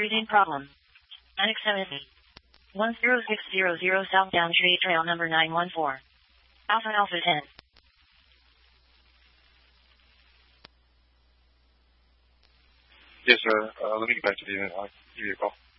Breathing problem. Unaccepted. 10600 southbound tree trail number 914. Alpha Alpha 10. Yes, sir. Let me get back to you and I'll give you a call.